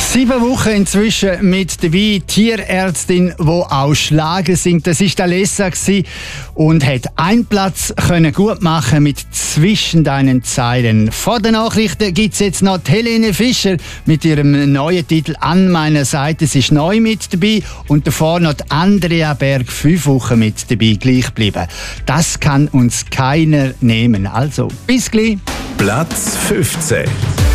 7 Wochen inzwischen mit dabei, Tierärztin, die auch Schlager singt. Das war Alessa und hat einen Platz gut machen mit «Zwischen deinen Zeilen». Vor den Nachrichten gibt es jetzt noch Helene Fischer mit ihrem neuen Titel «An meiner Seite». Sie ist neu mit dabei und davor noch Andrea Berg, 5 Wochen mit dabei, gleich geblieben. Das kann uns keiner nehmen. Also, bis gleich. Platz 15.